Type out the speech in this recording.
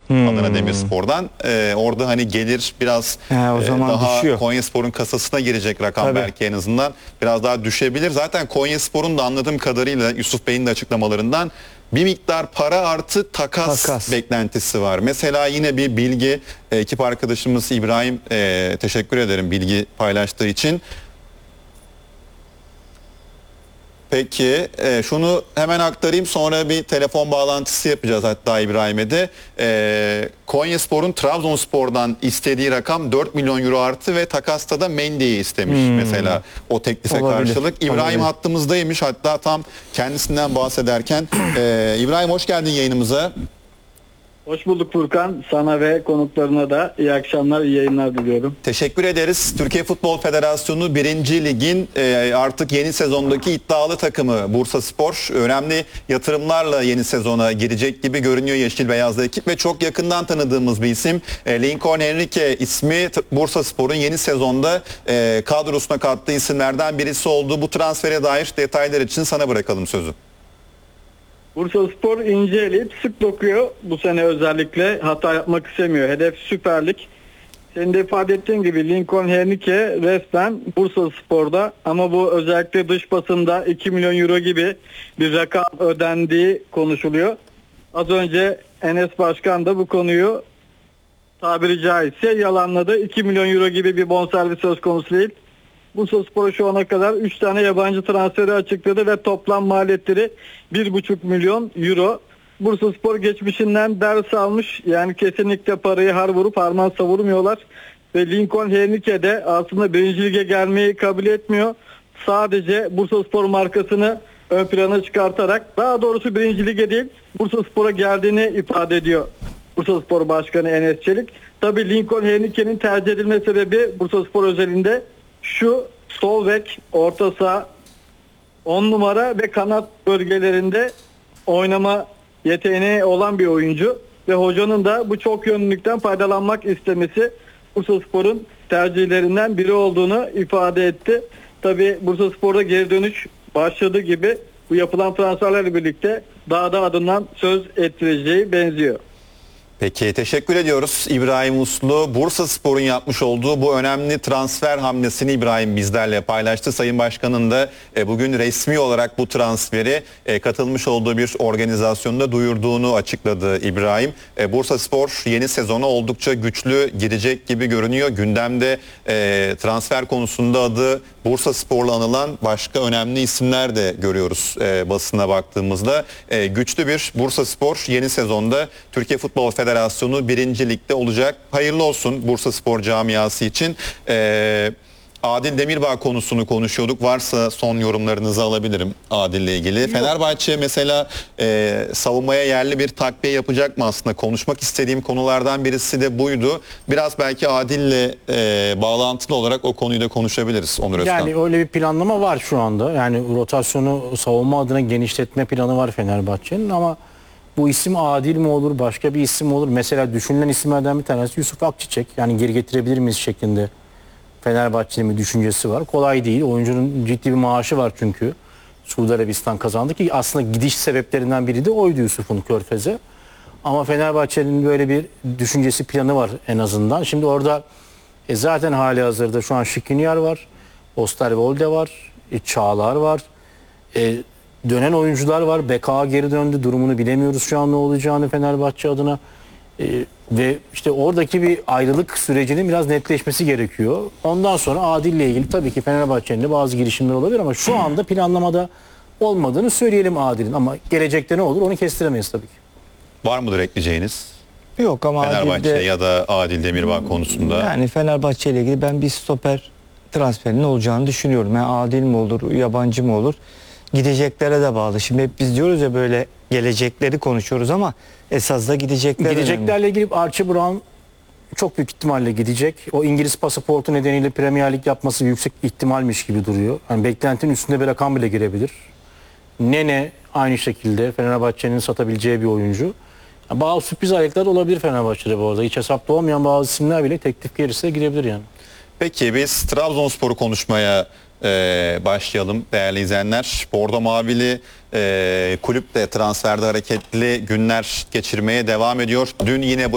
Adana Demirspor'dan. Orada hani gelir biraz o zaman daha düşüyor. Konyaspor'un kasasına girecek rakam Tabii. belki en azından biraz daha düşebilir. Zaten Konyaspor'un da anladığım kadarıyla Yusuf Bey'in de açıklamalarından bir miktar para artı takas beklentisi var. Mesela yine bir bilgi, ekip arkadaşımız İbrahim, teşekkür ederim bilgi paylaştığı için. Peki şunu hemen aktarayım, sonra bir telefon bağlantısı yapacağız hatta İbrahim'e de. Konyaspor'un Trabzonspor'dan istediği rakam 4 milyon euro artı ve takasta da Mendy'yi istemiş mesela o teklife karşılık. İbrahim hattımızdaymış, hatta tam kendisinden bahsederken. İbrahim hoş geldin yayınımıza. Hoş bulduk Furkan. Sana ve konuklarına da iyi akşamlar, iyi yayınlar diliyorum. Teşekkür ederiz. Türkiye Futbol Federasyonu 1. Lig'in artık yeni sezondaki iddialı takımı Bursaspor önemli yatırımlarla yeni sezona girecek gibi görünüyor yeşil beyazlı ekip ve çok yakından tanıdığımız bir isim. Lincoln Henrique ismi Bursaspor'un yeni sezonda kadrosuna kattığı isimlerden birisi oldu. Bu transfere dair detaylar için sana bırakalım sözü. Bursaspor ince eleyip sık dokuyor. Bu sene özellikle hata yapmak istemiyor. Hedef Süper Lig. Senin de ifade ettiğin gibi Lincoln Henrique resmen Bursaspor'da, ama bu özellikle dış basında 2 milyon euro gibi bir rakam ödendiği konuşuluyor. Az önce Enes Başkan da bu konuyu tabiri caizse yalanladı. 2 milyon euro gibi bir bonservis söz konusu değil. Bursaspor şu ana kadar 3 tane yabancı transferi açıkladı ve toplam maliyetleri 1,5 milyon euro. Bursaspor geçmişinden ders almış. Yani kesinlikle parayı har vurup harman savurmuyorlar. Ve Lincoln Henrique de aslında 1. Lig'e gelmeyi kabul etmiyor. Sadece Bursaspor markasını ön plana çıkartarak, daha doğrusu 1. Lig'e değil Bursaspor'a geldiğini ifade ediyor Bursaspor Başkanı Enes Çelik. Tabii Lincoln Henrique'nin tercih edilme sebebi Bursaspor özelinde şu: sol bek, orta saha, 10 numara ve kanat bölgelerinde oynama yeteneği olan bir oyuncu ve hocanın da bu çok yönlülükten faydalanmak istemesi Bursaspor'un tercihlerinden biri olduğunu ifade etti. Tabii Bursaspor'da geri dönüş başladığı gibi bu yapılan transferlerle birlikte daha da adından söz ettireceği benziyor. Peki teşekkür ediyoruz İbrahim Uslu. Bursaspor'un yapmış olduğu bu önemli transfer hamlesini İbrahim bizlerle paylaştı. Sayın Başkan'ın da bugün resmi olarak bu transferi katılmış olduğu bir organizasyonda duyurduğunu açıkladı İbrahim. Bursaspor yeni sezona oldukça güçlü girecek gibi görünüyor. Gündemde transfer konusunda adı Bursaspor'la anılan başka önemli isimler de görüyoruz basına baktığımızda. Güçlü bir Bursaspor yeni sezonda Türkiye Futbol Federasyonu 1. Lig'de olacak. Hayırlı olsun Bursaspor camiası için. Adil Demirbağ konusunu konuşuyorduk. Varsa son yorumlarınızı alabilirim Adil'le ilgili. Yok. Fenerbahçe mesela savunmaya yerli bir takviye yapacak mı aslında? Konuşmak istediğim konulardan birisi de buydu. Biraz belki Adil'le bağlantılı olarak o konuyu da konuşabiliriz Onur Özkan. Yani öyle bir planlama var şu anda. Yani rotasyonu savunma adına genişletme planı var Fenerbahçe'nin, ama bu isim Adil mi olur, başka bir isim mi olur? Mesela düşünülen isimlerden bir tanesi Yusuf Akçiçek. Yani geri getirebilir miyiz şeklinde Fenerbahçe'nin bir düşüncesi var. Kolay değil. Oyuncunun ciddi bir maaşı var çünkü. Suudi Arabistan kazandı ki aslında gidiş sebeplerinden biri de oydu Yusuf'un Körfez'e. Ama Fenerbahçe'nin böyle bir düşüncesi, planı var en azından. Şimdi orada zaten hali hazırda şu an Skriniar var, Osterwolde var, Çağlar var. Dönen oyuncular var. BK geri döndü. Durumunu bilemiyoruz şu an ne olacağını Fenerbahçe adına. Ve işte oradaki bir ayrılık sürecinin biraz netleşmesi gerekiyor. Ondan sonra Adil'le ilgili tabii ki Fenerbahçe'nin de bazı girişimler olabilir, ama şu anda planlamada olmadığını söyleyelim Adil'in. Ama gelecekte ne olur onu kestiremeyiz tabii ki. Var mıdır ekleyeceğiniz? Yok ama Fenerbahçe Adil'de, ya da Adil Demirbağ konusunda. yani Fenerbahçe ile ilgili ben bir stoper transferinin olacağını düşünüyorum. Yani Adil mi olur, yabancı mı olur? Gideceklere de bağlı. Şimdi hep biz diyoruz ya, böyle gelecekleri konuşuyoruz ama esas da gidecekler Gideceklerle önemli. ilgili Archie Brown çok büyük ihtimalle gidecek. O İngiliz pasaportu nedeniyle Premier Lig yapması yüksek ihtimalmiş gibi duruyor. Yani beklentinin üstünde bir rakam bile girebilir. Nene aynı şekilde Fenerbahçe'nin satabileceği bir oyuncu. Yani bazı sürpriz ayaklar olabilir Fenerbahçe'de bu arada. Hiç hesapta olmayan bazı isimler bile teklif gelirse girebilir yani. Peki biz Trabzonspor'u konuşmaya başlayalım değerli izleyenler. Bordo Mavili kulüp de transferde hareketli günler geçirmeye devam ediyor. Dün yine